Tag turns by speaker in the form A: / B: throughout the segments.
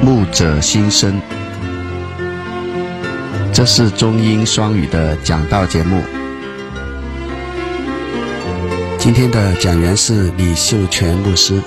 A: 牧者心声，这是中英双语的讲道节目。今天的讲员是李秀全牧师。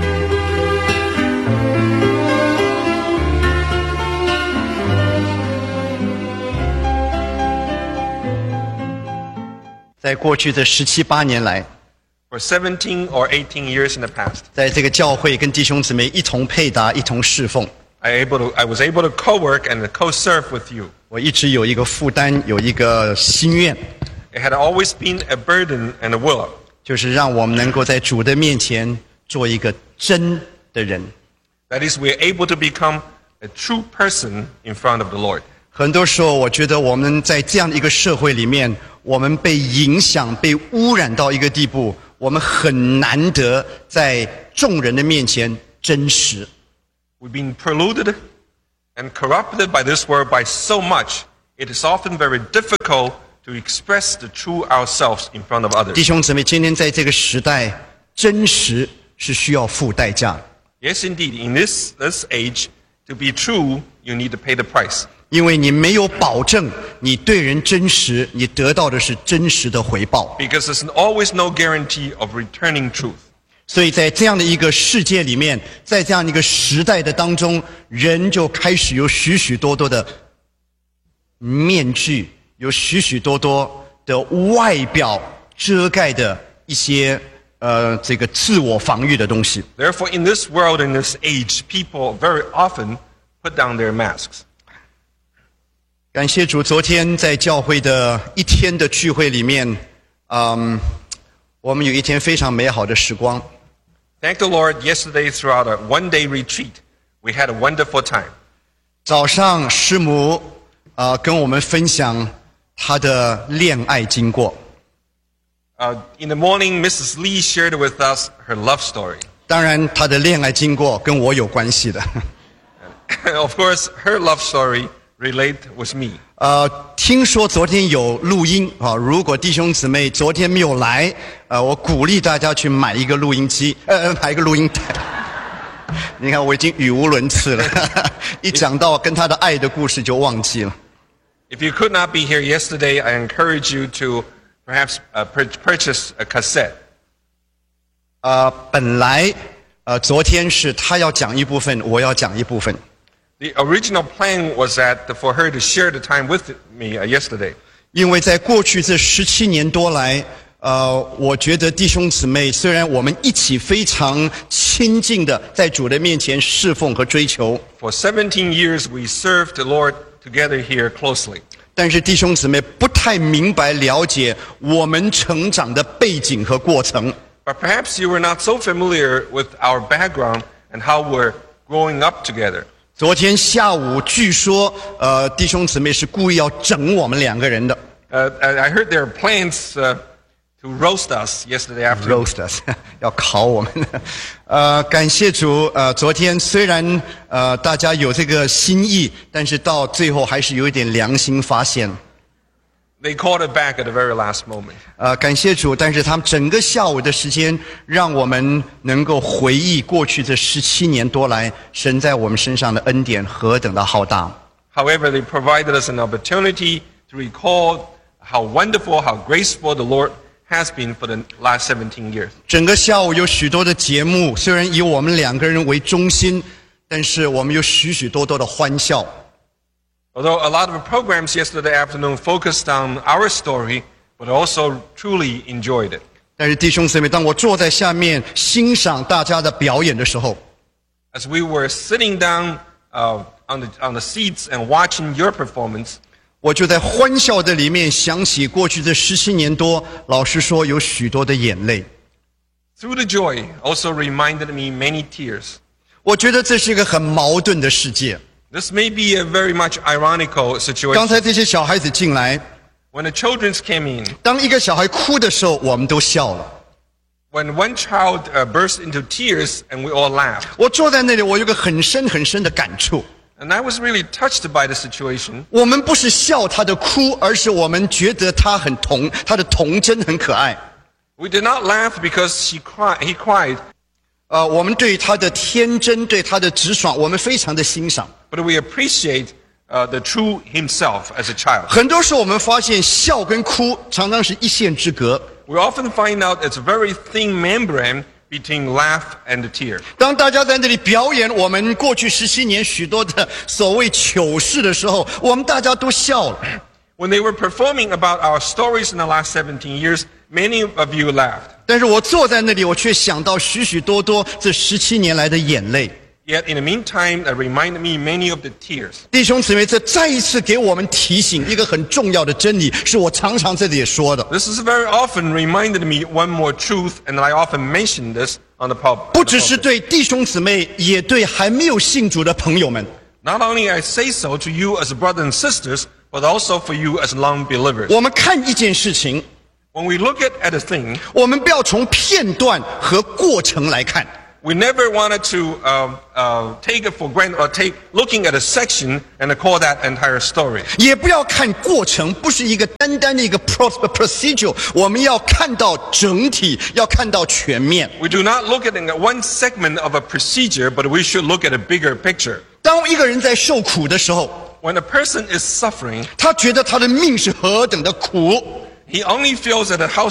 B: 在过去的17、18年来
C: For 17 or 18 years in the past,
B: 在这个教会跟弟兄姊妹一同配搭，一同侍奉。
C: I was able to co-work and co-serve with you.
B: 我一直有一个负担，有一个心愿，
C: It had always been a burden and a will,
B: 就是让我们能够在主的面前做一个真的人。
C: that is, we are able to become a true person in front of the Lord.
B: 很多时候，我觉得我们在这样的一个社会里面，我们被影响、被污染到一个地步，我们很难得在众人的面前真实。
C: We've been polluted and corrupted by this world by so much, it is often very difficult to express the true ourselves in front of
B: 弟
C: others.
B: 兄姊妹，今天在这个时代，真实是需要付代价。
C: Yes, indeed, in this age, to be true, you need to pay the price.
B: 因为你没有保证你对人真实，你得到的是真实的回报。
C: Because there's always no guarantee of returning truth.
B: 所以在这样的一个世界里面，在这样的一个时代的当中，人就开始有许许多多的面具，有许许多多的外表遮盖的一些这个自我防御的东西。
C: Therefore, in this world, in this age, people very often put down their masks.
B: 感谢主，昨天在教会的一天的聚会里面，我们有一天非常美好的时光。
C: Thank the Lord, yesterday throughout a one-day retreat, we had a wonderful time.
B: 早上师母跟我们分享她的恋爱经过。
C: In the morning, Mrs. Lee shared with us her love story.
B: 当然，她的恋爱经过跟我有关系的。
C: Of course, her love story relate with me.
B: 听说昨天有录音啊，如果弟兄姊妹昨天没有来，我鼓励大家去买一个录音机，买一个录音带。你看我已经语无伦次了，一讲到跟他的爱的故事就忘记了。
C: If you could not be here yesterday, I encourage you to perhaps purchase a cassette.
B: 本来昨天是他要讲一部分，我要讲一部分。
C: The original plan was for her to share the time with me yesterday.
B: 因为在过去这17年多来，我觉得弟兄姊妹虽然我们一起非常亲近的在主的面前侍奉和追求，
C: For 17 years, we served the Lord together here closely.
B: 但是弟兄姊妹不太明白了解我们成长的背景和过程。
C: But perhaps you were not so familiar with our background and how we're growing up together.
B: 昨天下午据说弟兄姊妹是故意要整我们两个人的。
C: I heard there are plans to roast us yesterday afternoon.
B: roast us 要烤我们。感谢主，昨天虽然大家有这个心意，但是到最后还是有一点良心发现。
C: They called it back at the very last moment.
B: 感谢主，但是他们整个下午的时间，让我们能够回忆过去这17年多来，神在我们身上的恩典何等的浩大。
C: However, they provided us an opportunity to recall how wonderful, how graceful the Lord has been for the last 17 years.
B: 整个下午有许多的节目，虽然以我们两个人为中心，但是我们有许许多多的欢笑。
C: Although a lot of the programs yesterday afternoon focused on our story, but also truly enjoyed it.
B: 但是弟兄姊妹，当我坐在下面欣赏大家的表演的时候，
C: As we were sitting down on the seats and watching your performance,
B: 我就在欢笑的里面想起过去这17年多，老实说有许多的眼泪。
C: through the joy, also reminded me many tears.
B: 我觉得这是一个很矛盾的世界。
C: This may be a very much ironical
B: 刚
C: situation.
B: 才这些小孩子进来，
C: When the children came in,
B: 当一个小孩哭的时候，我们都笑了。
C: when one child burst into tears and we all laughed.
B: 我坐在那里，我有个很深很深的感触。
C: And I was really touched by the situation.
B: 我们不是笑他的哭，而是我们觉得他他的童真很可爱。
C: We did not laugh because he cried.
B: 我们对他的天真，对他的直爽，我们非常的欣赏。
C: But we appreciate the true himself as a child.
B: 很多时候我们发现笑跟哭常常是一线之隔。
C: We often find out it's a very thin membrane between laugh and tear.
B: 当大家在那里表演我们过去17年许多的所谓糗事的时候，我们大家都笑了。
C: When they were performing about our stories in the last 17 years, many of you laughed.
B: 但是我坐在那里，我却想到许许多多这17年来的眼泪。
C: Yet in the meantime, it reminded me many of the tears.
B: 弟兄姊妹，这再一次给我们提醒一个很重要的真理，是我常常在这里说的。
C: This is very often reminded me one more truth, and I often mention this on the pulpit.
B: 不只是对弟兄姊妹，也对还没有信主的朋友们。
C: Not only I say so to you as brothers and sisters, but also for you as non-believers.
B: 我们看一件事情，
C: When we look at a thing,
B: 我们不要从片段和过程来看。
C: we never wanted to take it for granted or take looking at a section and call that entire story.
B: 也不要看过程，不是一个单单的一个 procedure， 我们要看到整体，要看到全面。
C: We do not look at one segment of a procedure, but we should look at a bigger picture.
B: 当一个人在受苦的时候，
C: When a person is suffering,
B: 他觉得他的命是何等的苦。
C: he only feels that how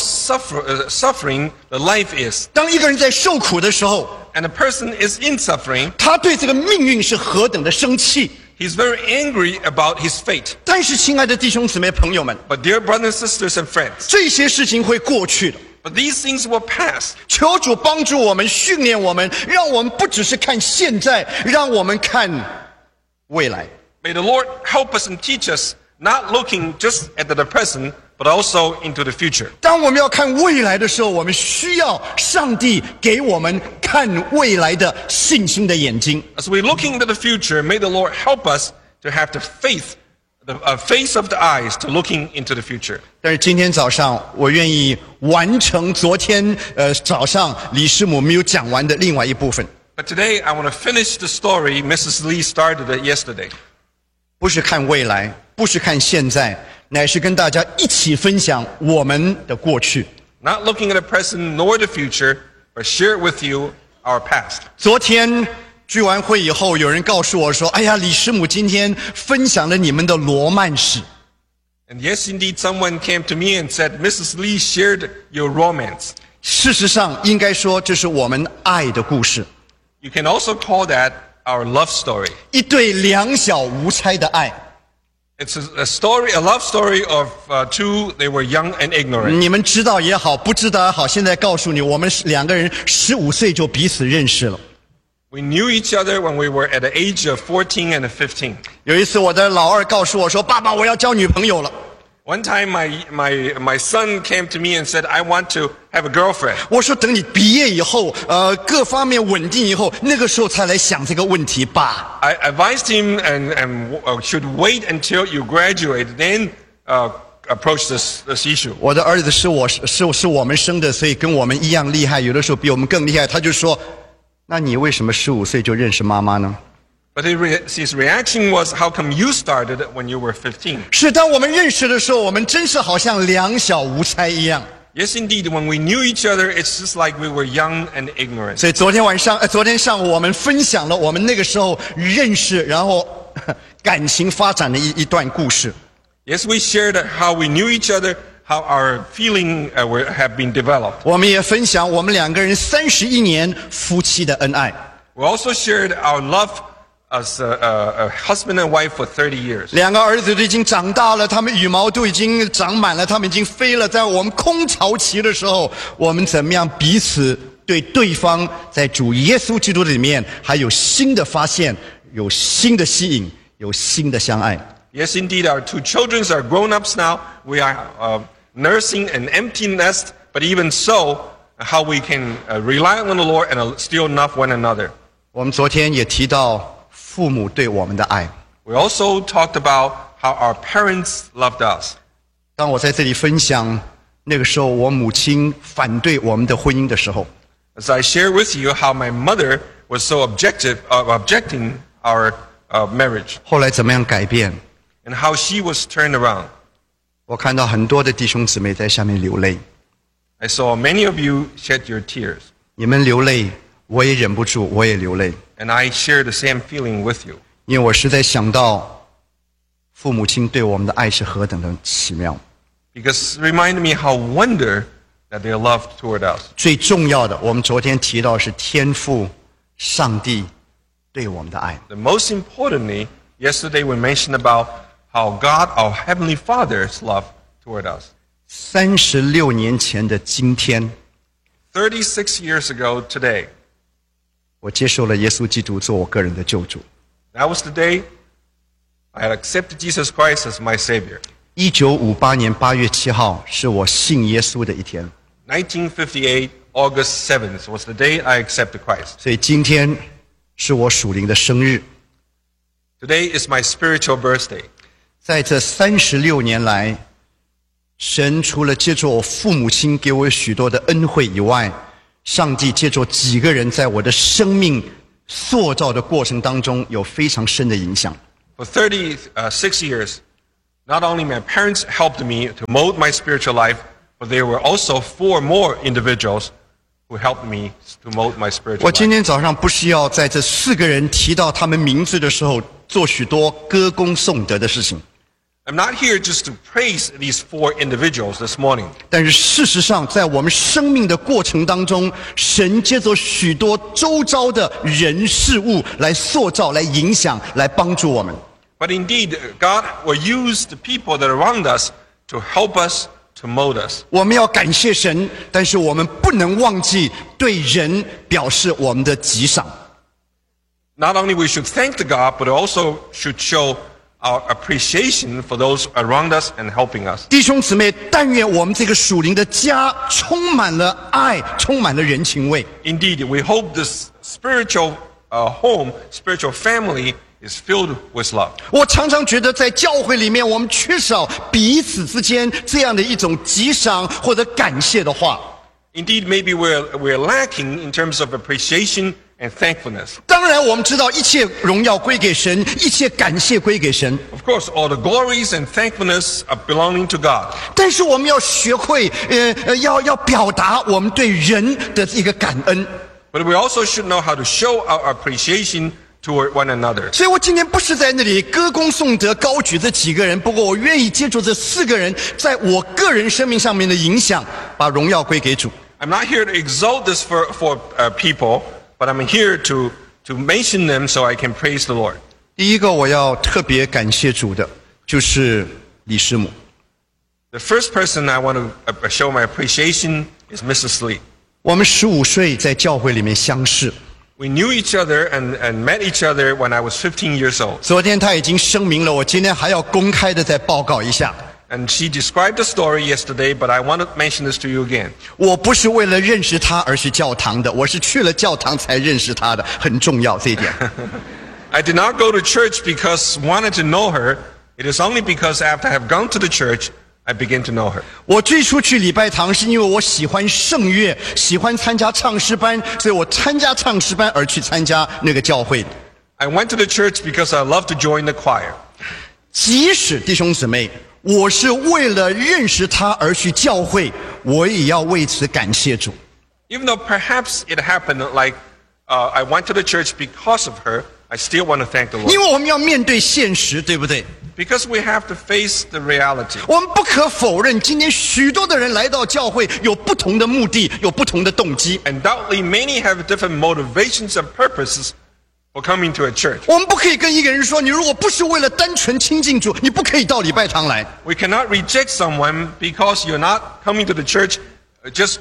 C: suffering the life is.
B: 当一个人在受苦的时候，
C: And a person is in suffering,
B: 他对这个命运是何等的生气。
C: he's very angry about his fate.
B: 但是，亲爱的弟兄姊妹朋友们，
C: But dear brothers, sisters, and friends,
B: 这些事情会过去的。
C: but these things will pass.
B: 求主帮助我们，训练我们，让我们不只是看现在，让我们看未来。
C: May the Lord help us and teach us, not looking just at the present, but also into the future.
B: 当我们要看未来的时候，我们需要上帝给我们看未来的信心的眼睛。
C: As we look into the future, may the Lord help us to have the faith, the face of the eyes to looking into the future.
B: 但是今天早上，我愿意完成昨天早上李师母没有讲完的另外一部分。
C: But today, I want to finish the story Mrs. Lee started it yesterday.
B: 不是看未来，不是看现在，乃是跟大家一起分享我们的过去。
C: Not looking at the present nor the future, but share with you our past.
B: 昨天聚完会以后，有人告诉我说：“哎呀，李师母今天分享了你们的罗曼史。”
C: And yes, indeed, someone came to me and said, Mrs. Lee shared your romance.
B: 事实上，应该说这是我们爱的故事，
C: You can also call that our love story.
B: 一对两小无猜的爱。
C: It's a love story of two, they were young and ignorant.
B: 你们知道也好，不知道也好，现在告诉你，我们两个人15岁就彼此认识了。
C: We knew each other when we were at the age of 14 and 15.
B: 有一次，我的老二告诉我说：“爸爸，我要交女朋友了。”
C: One time my son came to me and said, I want to have a girlfriend.
B: 我说：“等你毕业以后，各方面稳定以后，那个时候才来想这个问题吧。”
C: I advised him and should wait until you graduate, then approach this issue.
B: 我的儿子是我们生的，所以跟我们一样厉害，有的时候比我们更厉害。他就说：“那你为什么15岁就认识妈妈呢？”
C: But his reaction was, how come you started when you were 15?
B: 是当我们认识的时候，我们真是好像两小无猜一样。
C: Yes, indeed, when we knew each other, it's just like we were young and ignorant.
B: 所以昨天上午我们分享了我们那个时候认识，然后感情发展的一段故事。
C: Yes, we shared how we knew each other, how our feeling have been developed.
B: 我们也分享我们两个人31年夫妻的恩爱。
C: We also shared our love as a husband and wife for 30 years.
B: 两个儿子都已经长大了，他们羽毛都已经长满了，他们已经飞了。在我们空巢期的时候，我们怎么样彼此对对方在主耶稣基督里面还有新的发现，有新的吸引，有新的相爱。
C: Yes, indeed, our two children are grown-ups now. We are nursing an empty nest, but even so, how we can rely on the Lord and still love one another.
B: 我们昨天也提到父母对我们的爱。
C: We also talked about how our parents loved us.
B: 当我在这里分享那个时候我母亲反对我们的婚姻的时候，
C: As I share with you how my mother was so objecting our marriage
B: 后来怎么样改变？
C: and how she was turned around.
B: 我看到很多的弟兄姊妹在下面流泪，
C: I saw many of you shed your tears.
B: 你们流泪， 我也忍不住，我也流泪，
C: And I share the same feeling with you.
B: 因为我实在想到父母亲对我们的爱是何等的奇妙。
C: Because it reminded me how wonder that their love toward us.
B: 最重要的，我们昨天提到是天父上帝对我们的爱。
C: The most importantly, yesterday we mentioned about how God, our Heavenly Father's love toward us.
B: 36年前的今天，
C: 36 years ago today,
B: 我接受了耶稣基督做我个人的救主。
C: that was the day I had accepted Jesus Christ as my Savior.
B: 1958年8月7号是我信耶稣的一天，
C: 1958, August 7th was the day I accepted Christ.
B: 所以今天是我属灵的生日。
C: Today is my spiritual birthday.
B: 在这36年来，神除了借助我父母亲给我许多的恩惠以外，上帝借助几个人在我的生命塑造的过程当中有非常深的影响。
C: For 36 years, not only my parents helped me to mold my spiritual life, but there were also 4 more individuals who helped me to mold my spiritual
B: 我今
C: life.
B: 天早上不需要在这4个人提到他们名字的时候做许多歌功颂德的事情，
C: I'm not here just to praise these 4 individuals this morning.
B: 但是事实上，在我们生命的过程当中，神借着许多周遭的人事物来塑造、来影响、来帮助我们。
C: But indeed, God will use the people that are around us to help us, to mold us.
B: 我们要感谢神，但是我们不能忘记对人表示我们的极赏。
C: Not only we should thank the God, but also should show our appreciation for those around us and helping us.
B: 弟兄姊妹，但愿我们这个属灵的家充满了爱，充满了人情味。
C: Indeed, we hope this spiritual home, spiritual family is filled with love.
B: 我常常觉得在教会里面，我们缺少彼此之间这样的一种极赏或者感谢的话。
C: Indeed, maybe we're lacking in terms of appreciation and thankfulness.
B: 当然，我们知道一切荣耀归给神，一切感谢归给神。
C: Of course, all the glories and thankfulness are belonging to God.
B: 但是我们要学会，要表达我们对人的一个感恩。
C: But we also should know how to show our appreciation toward one another.
B: 所以我今天不是在那里歌功颂德、高举这几个人，不过我愿意借助这4个人在我个人生命上面的影响，把荣耀归给主。
C: I'm not here to exalt this for people, but I'm here to mention them so I can praise the Lord.
B: 第一个我要特别感谢主的，就是李师母。
C: The first person I want to show my appreciation is Mrs. Lee.
B: 我们15岁在教会里面相识，
C: We knew each other and met each other when I was 15 years old.
B: 昨天她已经声明了，我今天还要公开的再报告一下。
C: And she described the story yesterday, but I want to mention this to you again.
B: 我不是为了认识她而去教堂的，我是去了教堂才认识她的，很重要这一点。
C: I did not go to church because I wanted to know her. It is only because after I have gone to the church, I begin to know her.
B: 我最初去礼拜堂是因为我喜欢圣乐，喜欢参加唱诗班，所以我参加唱诗班而去参加那个教会。
C: I went to the church because I love to join the choir.
B: 即使弟兄姊妹，我是为了认识他而去教会，我也要为此感谢主。
C: Even though perhaps it happened like I went to the church because of her, I still want to thank the
B: 因
C: Lord.
B: 为我们要面对现实，对不对？
C: Because we have to face the reality.
B: 我们不可否认，今天许多的人来到教会有不同的目的，有不同的动机。
C: Undoubtedly, many have different motivations and purposes for coming to a church.
B: 我们不可以跟一个人说，你如果不是为了单纯亲近主，你不可以到礼拜堂来。
C: We cannot reject someone because you're not coming to the church, just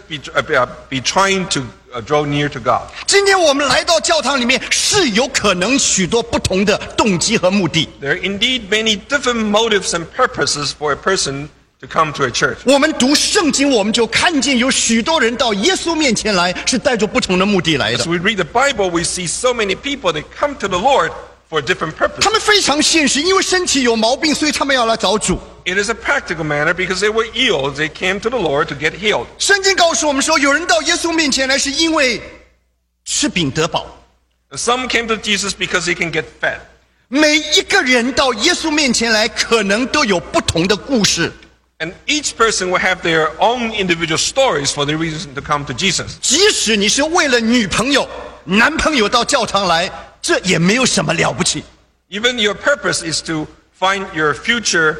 C: be trying to draw near to God.
B: 今天我们来到教堂里面，是有可能许多不同的动机和目的。
C: There are indeed many different motives and purposes for a person to come to a church.
B: 我们读圣经，我们就看见有许多人到耶稣面前来，是带着不同的目的来的
C: As。we read the Bible, we see so many people that come to the Lord for different
B: 他
C: purposes.
B: 们非常现实，因为身体有毛病，所以他们要来找主。
C: It is a practical manner because they were ill. They came to the Lord to get healed.
B: 圣经告诉我们说，有人到耶稣面前来，是因为吃饼得饱。
C: Some came to Jesus because they can get fed.
B: 每一个人到耶稣面前来，可能都有不同的故事。
C: And each person will have their own individual stories for the reason to come to Jesus.
B: 即使你是为了女朋友， 男朋友到教堂来，这也没有什么了不起。
C: Even your purpose is to find your future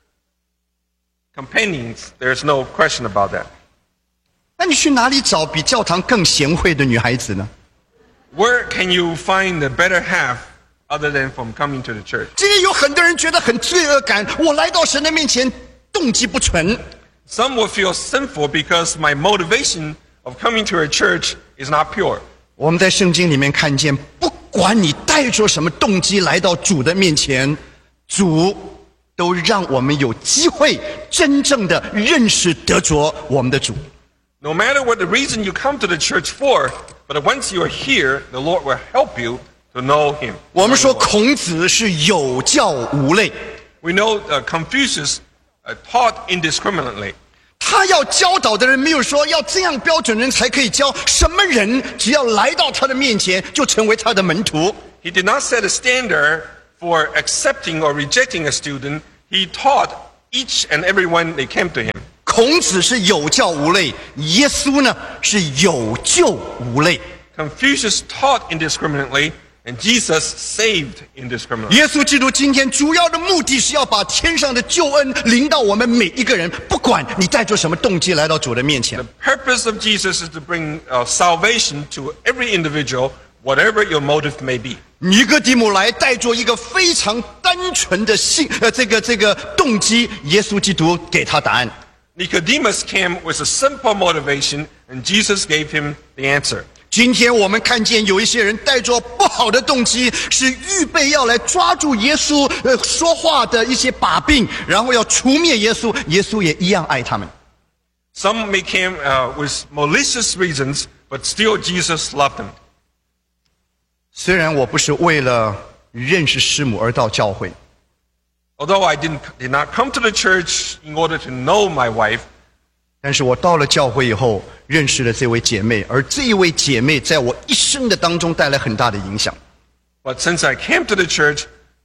C: companions. There's no question about that.
B: 那你去哪里找比教堂更贤惠的女孩子呢？
C: Where can you find the better half other than from coming to the church?
B: 这也有很多人觉得很罪恶感，我来到神的面前动机不纯。
C: Some will feel sinful because my motivation of coming to a church is not pure.
B: 我们在圣经里面看见，不管你带着什么动机来到主的面前，主都让我们有机会真正的认识得着我们的主。
C: No matter what the reason you come to the church for, but once you are here, the Lord will help you to know Him.
B: 我们说孔子是有教无类，
C: We know Confucius taught indiscriminately.
B: 他要教导的人没有说要这样标准人才可以教，什么人只要来到他的面前就成为他的门徒。
C: He did not set a standard for accepting or rejecting a student. He taught each and everyone they came to him.
B: 孔子是有教无类，耶稣呢是有救无类。
C: Confucius taught indiscriminately, and Jesus saved indiscriminately.
B: 耶稣基督今天主要的目的是要把天上的救恩临到我们每一个人，不管你带着什么动机来到主的面前。
C: The purpose of Jesus is to bring salvation to every individual, whatever your motive may be.
B: 尼哥底母来带着一个非常单纯的这个动机，耶稣基督给他答案。
C: Nicodemus came with a simple motivation, and Jesus gave him the answer.
B: 今天我们看见有一些人带着不好的动机，是预备要来抓住耶稣说话的一些把柄，然后要除灭耶稣，耶稣也一样爱他们。
C: Some may came with malicious reasons, but still Jesus loved them.
B: 虽然我不是为了认识师母而到教会，
C: Although I did not come to the church in order to know my wife,
B: 但是我到了教会以后，认识了这位姐妹，而这一位姐妹在我一生的当中带来很大的影响。
C: but since I came to the church,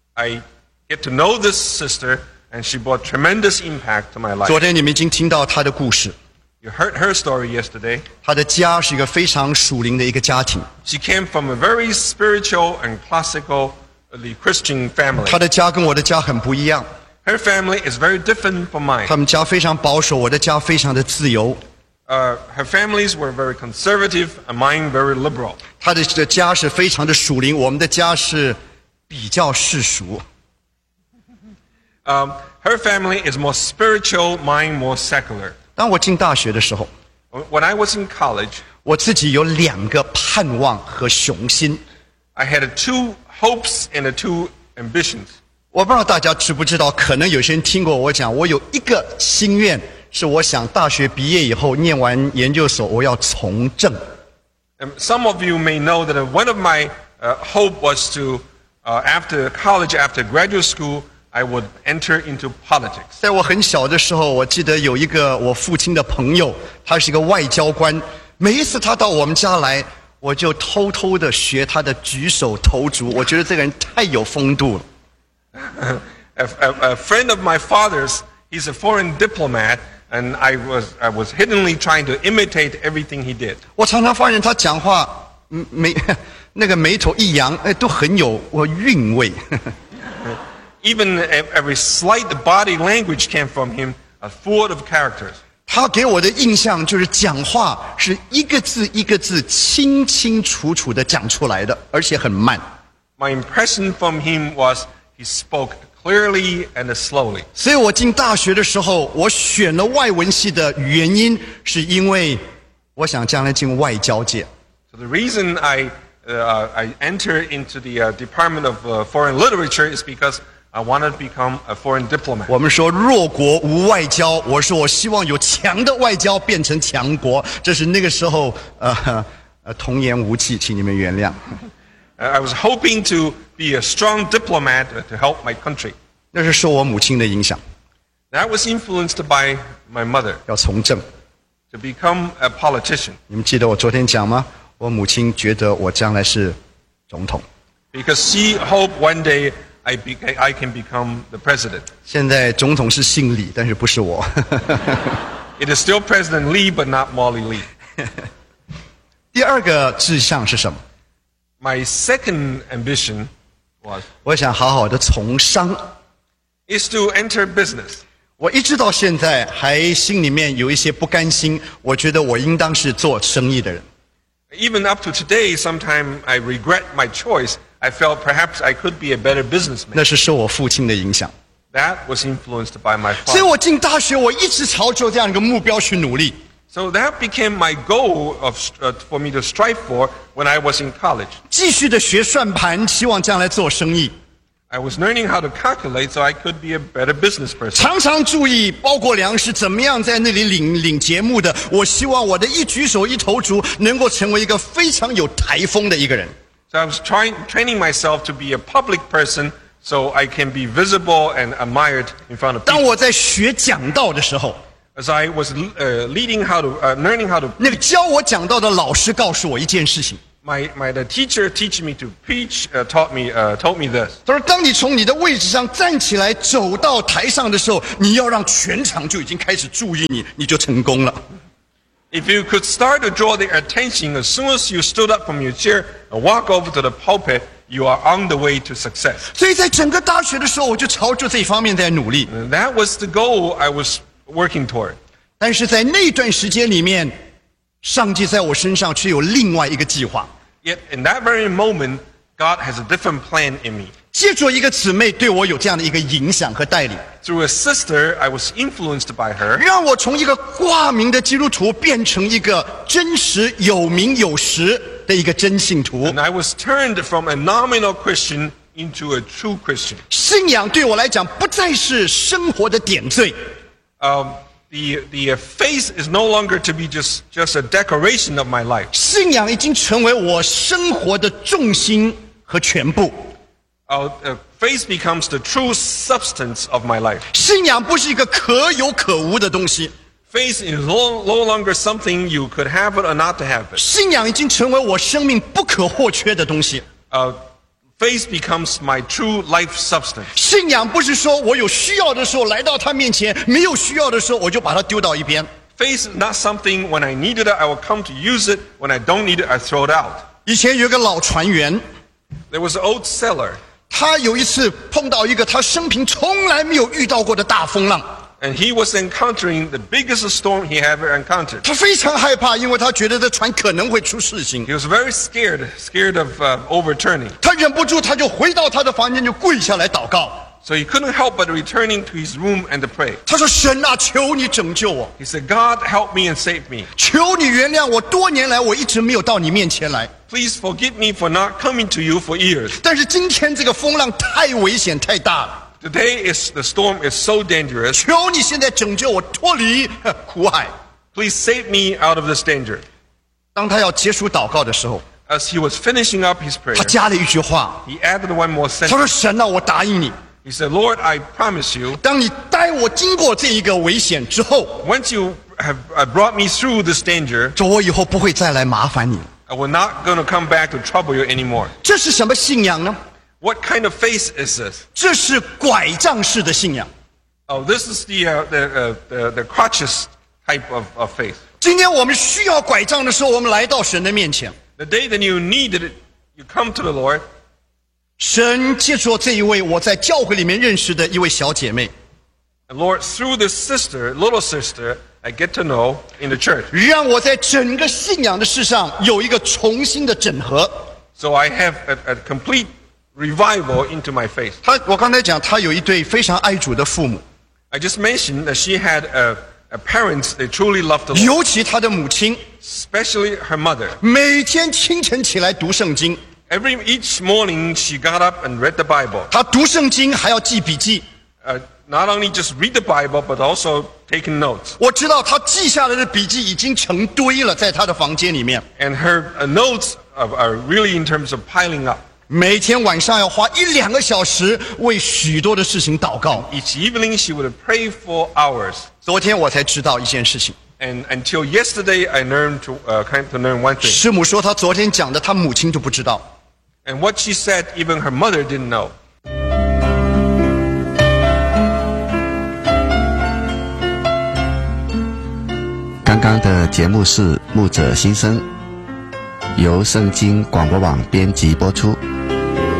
C: I get to know this sister, and she brought tremendous impact to my life.
B: 昨天你们已经听到她的故事，
C: You heard her story yesterday.
B: 她的家是一个非常属灵的一个家庭，
C: She came from a very spiritual and classical Christian family.
B: 她的家跟我的家很不一样，
C: Her family is very different from mine.
B: 他们家非常保守，我的家非常的自由。
C: Her families were very conservative, and mine very liberal.
B: 她的家是非常的属灵，我们的家是比较世俗。
C: Her family is more spiritual, mine more secular.
B: 当我进大学的时候，
C: When I was in college,
B: 我自己有2个盼望和雄心。
C: I had 2 hopes and 2 ambitions.
B: 我不知道大家知不知道，可能有些人听过我讲，我有一个心愿，是我想大学毕业以后念完研究所，我要从政。
C: Some of you may know that one of my hope was to, after college, after graduate school, I would enter into politics.
B: 在我很小的时候，我记得有一个我父亲的朋友，他是一个外交官，每一次他到我们家来，我就偷偷的学他的举手投足，我觉得这个人太有风度了。
C: A friend of my father's, he's a foreign diplomat, and I was hiddenly trying to imitate everything he did.
B: 我常常发现他讲话，那个眉头一扬，都很有韵味。
C: Even every slight body language came from him, full of characters.
B: 他给我的印象就是讲话是一个字一个字清清楚楚的讲出来的，而且很慢。
C: My impression from him was he spoke clearly and slowly.
B: 所以我进大学的时候，我选了外文系的原因，是因为我想将来进外交界。
C: So the reason I entered into the Department of Foreign Literature is because I wanted to become a foreign diplomat.
B: 我们说弱国无外交，我说我希望有强的外交变成强国，这是那个时候童言无忌，请你们原谅。
C: I was hoping to be a strong diplomat to help my country.
B: 那是受我母亲的影响，
C: I was influenced by my mother
B: 要从政。
C: to become a politician
B: 你们记得我昨天讲吗？我母亲觉得我将来是总统。
C: because she hoped one day I can become the president.
B: 现在总统是姓李，但是不是我。
C: It is still President Lee, but not Molly Lee.
B: 第2个志向是什么？
C: My second ambition was
B: 我想好好的从商。
C: is to enter business.
B: 我一直到现在还心里面有一些不甘心，我觉得我应当是做生意的人。
C: Even up to today, sometimes I regret my choice. I felt perhaps I could be a better businessman.
B: 那是受我父亲的影响。
C: That was influenced by my
B: 所以
C: father.
B: 我进大学，我一直朝着这样一个目标去努力。
C: So that became my goal for me to strive for when I was in college.
B: 继续的学算盘，希望将来做生意。
C: I was learning how to calculate so I could be a better business person.
B: 常常注意包裹粮是怎么样在那里领节目的。我希望我的一举手一投足能够成为一个非常有台风的一个人。
C: So I was training myself to be a public person so I can be visible and admired in front of
B: 当
C: people.
B: 我在学讲道的时候，
C: As I was learning how to
B: 那个教我讲道的老师告诉我一件事情。
C: the teacher teaching me to preach told me this.
B: 他说：“当你从你的位置上站起来走到台上的时候，你要让全场就已经开始注意你，你就成功了。
C: If you could start to draw their attention as soon as you stood up from your chair and walk over to the pulpit, you are on the way to success. ”
B: 所以在整个大学的时候，我就朝着这一方面在努力。
C: And that was the goal I was working toward.
B: 但是在那段时间里面，上帝在我身上却有另外一个计划。
C: Yet in that very moment, God has a different plan in me.
B: 借着一个姊妹对我有这样的一个影响和带领，
C: Through a sister, I was influenced by her.
B: 让我从一个挂名的基督徒变成一个真实有名有实的一个真信徒。
C: And I was turned from a nominal Christian into a true Christian.
B: 信仰对我来讲不再是生活的点缀，
C: The faith is no longer to be just a decoration of my life.
B: 信仰已经成为我生活的重心和全部。
C: Faith becomes the true substance of my life.
B: 信仰不是一个可有可无的东西，
C: Faith is no longer something you could have it or not to have it.
B: 信仰已经成为我生命不可或缺的东西。
C: Faith becomes my true life substance.
B: 信仰不是说我有需要的时候来到他面前，没有需要的时候我就把它丢到一边。
C: Faith is not something when I needed it, I will come to use it. When I don't need it, I throw it out.
B: 以前有一个老船员，
C: There was an old sailor,
B: 他有一次碰到一个他生平从来没有遇到过的大风浪，
C: and he was encountering the biggest storm he ever encountered.
B: 他非常害怕，因为他觉得这船可能会出事情。
C: He was very scared of overturning.
B: 他忍不住，他就回到他的房间，就跪下来祷告。
C: So he couldn't help but returning to his room and to pray.
B: 他说：“神啊，求你拯救我，
C: He said, God, help me and save me.
B: 求你原谅我，多年来我一直没有到你面前来。
C: Please forgive me for not coming to you for years.
B: 但是今天这个风浪太危险太大了，
C: Today the storm is so dangerous.
B: 求你现在拯救我，脱离苦海。”
C: Please save me out of this danger.
B: 当他要结束祷告的时候，
C: As he was finishing up his
B: 他
C: prayer,
B: 加了一句话，
C: he added one more
B: 他
C: sentence.
B: 说：“神啊，我答应你，
C: He said, Lord, I promise you,
B: 当你带我经过这一个危险之后，
C: once you have brought me through this danger,
B: 说我以后不会再来麻烦你了。
C: I will not going to come back to trouble you anymore.
B: 这是什么信仰呢？
C: What kind of faith is this?
B: 这是拐杖式的信仰。
C: Oh, this is the crutches type of faith.
B: 今天我们需要拐杖的时候，我们来到神的面前，
C: The day that you needed it, you come to the Lord.
B: 神借助这一位我在教会里面认识的一位小姐妹，
C: And Lord, through this sister, little sister, I get to know in the church.
B: 让我在整个信仰的事上有一个重新的整合。
C: So I have a complete revival into my faith.
B: 我刚才讲，她有一对非常爱主的父母，
C: I just mentioned that she had parents they truly loved the Lord,
B: 尤其她的母亲，
C: especially her mother.
B: 每天清晨起来读圣经，
C: Each morning she got up and read the Bible.
B: 她读圣经还要记笔记。
C: Not only just read the Bible, but also taking notes.
B: 我知道她记下来的笔记已经成堆了，在她的房间里面。
C: And her notes are really in terms of piling up.
B: 每天晚上要花1-2个小时为许多的事情祷告。
C: Each evening she would pray for hours.
B: 昨天我才知道一件事情，
C: And until yesterday, I learned to learn one thing.
B: 师母说她昨天讲的，她母亲都不知道。
C: And what she said, even her mother didn't know.
A: 刚刚的节目是牧者心声， 由圣经广播网编辑播出。